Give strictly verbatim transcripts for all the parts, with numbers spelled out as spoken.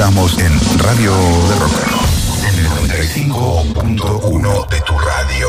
Estamos en Radio de Rock, en el noventa y cinco punto uno de tu radio.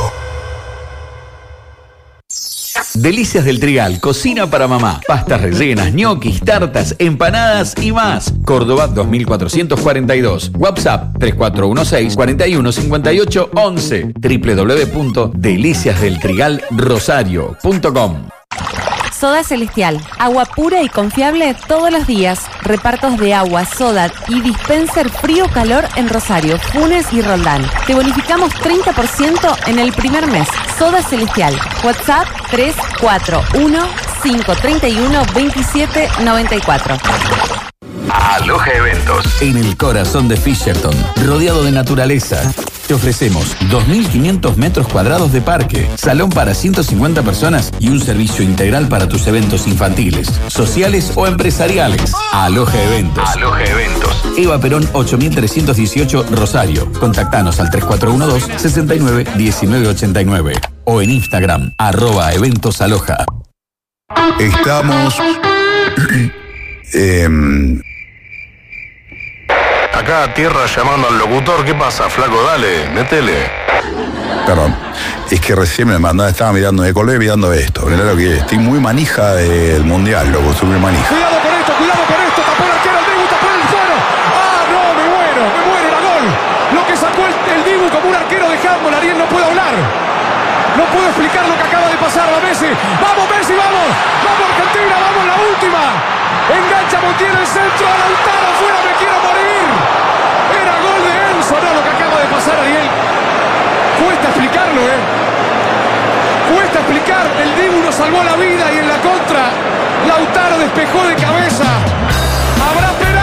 Delicias del Trigal, cocina para mamá. Pastas rellenas, ñoquis, tartas, empanadas y más. Córdoba dos mil cuatrocientos cuarenta y dos. WhatsApp tres cuatro uno seis, cuatro uno cinco ocho once. doble u doble u doble u punto delicias del trigal rosario punto com. Soda Celestial, agua pura y confiable todos los días. Repartos de agua, soda y dispenser frío-calor en Rosario, Funes y Roldán. Te bonificamos treinta por ciento en el primer mes. Soda Celestial, WhatsApp tres cuatro uno cinco tres uno dos siete nueve cuatro. Aloha Eventos, en el corazón de Fisherton, rodeado de naturaleza. Te ofrecemos dos mil quinientos metros cuadrados de parque, salón para ciento cincuenta personas y un servicio integral para tus eventos infantiles, sociales o empresariales. Aloha Eventos. Aloha Eventos. Eva Perón ocho mil trescientos dieciocho, Rosario. Contactanos al tres cuatro uno dos, seis nueve uno nueve ocho nueve o en Instagram, arroba eventos aloha. Estamos... eh, Acá tierra llamando al locutor, ¿qué pasa, flaco? Dale, métele. Perdón, es que recién me mandaba, estaba mirando, me colé mirando esto. Mirá lo que es, estoy muy manija del mundial, loco, estoy muy manija. Cuidado con esto, cuidado con esto, tapó el arquero, el Dibu tapó el suelo. Ah, no, me muero, me muero, era gol. Lo que sacó el, el Dibu como un arquero de handball, Ariel no puede hablar. No puedo explicar lo que acaba de pasar a Messi. ¡Vamos, Messi, vamos! ¡Vamos, Argentina, vamos, la última! Engancha Montiel el centro, a Lautaro, fuera, me quiero morir. Era gol de Enzo, no, lo que acaba de pasar, Ariel. Cuesta explicarlo, ¿eh? Cuesta explicar. El Dibu nos salvó la vida y en la contra, Lautaro despejó de